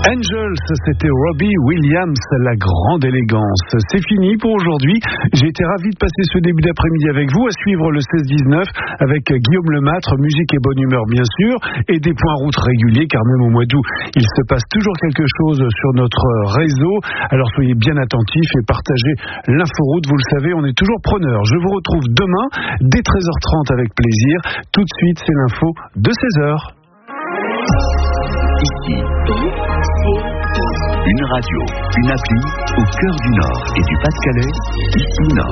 Angels, c'était Robbie Williams, la grande élégance. C'est fini pour aujourd'hui. J'ai été ravi de passer ce début d'après-midi avec vous, à suivre le 16-19 avec Guillaume Lemaitre, musique et bonne humeur bien sûr, et des points route réguliers, car même au mois d'août, il se passe toujours quelque chose sur notre réseau. Alors soyez bien attentifs et partagez l'inforoute. Vous le savez, on est toujours preneurs. Je vous retrouve demain dès 13h30 avec plaisir. Tout de suite, c'est l'info de 16h. Ici, une radio, une appli au cœur du Nord et du Pas-de-Calais, ici Nord.